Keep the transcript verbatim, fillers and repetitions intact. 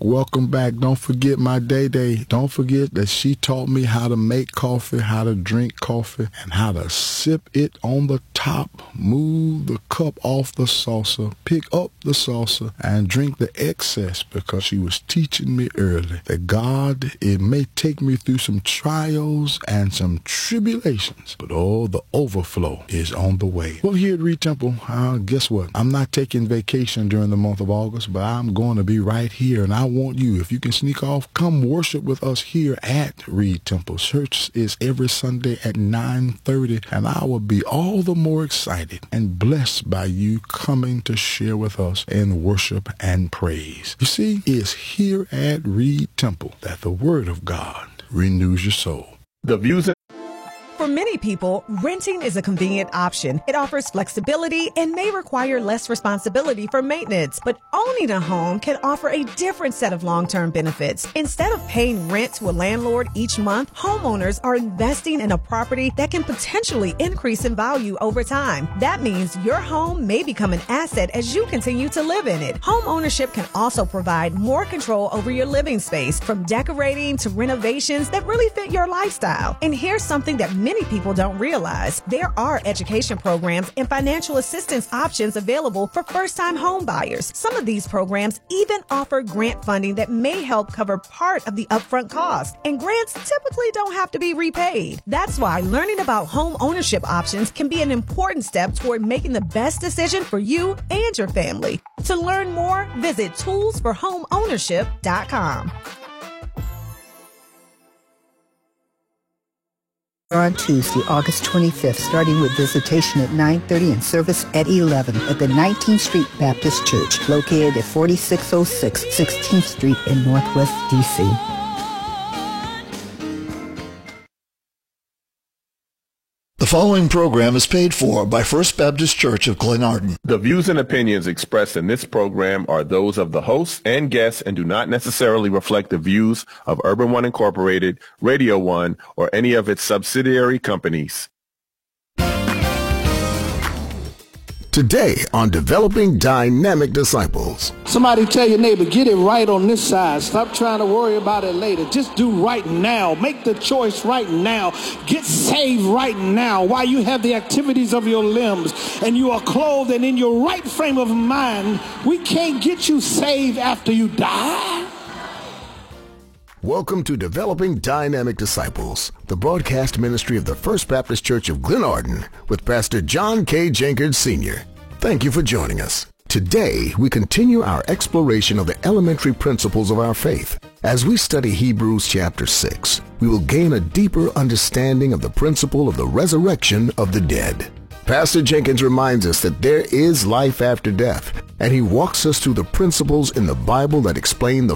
Welcome back. Don't forget my Day Day. Don't forget that she taught me how to make coffee, how to drink coffee, and how to sip it on the top, move the cup off the saucer, pick up the saucer, and drink the excess, because she was teaching me early that God, it may take me through some trials and some tribulations, but oh, the overflow is on the way. Well, here at Reed Temple, uh, guess what? I'm not taking vacation during the month of August, but I'm going to be right here, and I want you, if you can sneak off, come worship with us here at Reed Temple. Church is every Sunday at nine thirty, and I will be all the more excited and blessed by you coming to share with us in worship and praise. You see, it's here at Reed Temple that the Word of God renews your soul. The views and For many people, renting is a convenient option. It offers flexibility and may require less responsibility for maintenance. But owning a home can offer a different set of long-term benefits. Instead of paying rent to a landlord each month, homeowners are investing in a property that can potentially increase in value over time. That means your home may become an asset as you continue to live in it. Home ownership can also provide more control over your living space, from decorating to renovations that really fit your lifestyle. And here's something that many Many people don't realize. There are education programs and financial assistance options available for first-time home buyers. Some of these programs even offer grant funding that may help cover part of the upfront cost. And grants typically don't have to be repaid. That's why learning about home ownership options can be an important step toward making the best decision for you and your family. To learn more, visit tools for home ownership dot com. On Tuesday, August twenty-fifth, starting with visitation at nine thirty and service at eleven at the nineteenth Street Baptist Church, located at forty-six oh six sixteenth Street in Northwest D C The following program is paid for by First Baptist Church of Glenarden. The views and opinions expressed in this program are those of the hosts and guests and do not necessarily reflect the views of Urban One Incorporated, Radio One, or any of its subsidiary companies. Today on Developing Dynamic Disciples. Somebody tell your neighbor, get it right on this side. Stop trying to worry about it later. Just do right now. Make the choice right now. Get saved right now while you have the activities of your limbs and you are clothed and in your right frame of mind. We can't get you saved after you die. Welcome to Developing Dynamic Disciples, the broadcast ministry of the First Baptist Church of Glenarden with Pastor John K. Jenkins, Senior Thank you for joining us. Today, we continue our exploration of the elementary principles of our faith. As we study Hebrews chapter six, we will gain a deeper understanding of the principle of the resurrection of the dead. Pastor Jenkins reminds us that there is life after death, and he walks us through the principles in the Bible that explain the